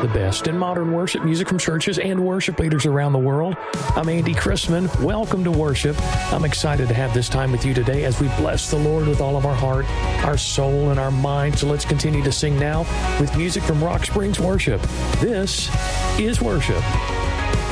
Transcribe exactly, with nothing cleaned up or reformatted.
the best in modern worship music from churches and worship leaders around the world. I'm Andy Chrisman. Welcome to worship. I'm excited to have this time with you today as we bless the Lord with all of our heart, our soul, and our mind. So let's continue to sing now with music from Rock Springs Worship. This is worship.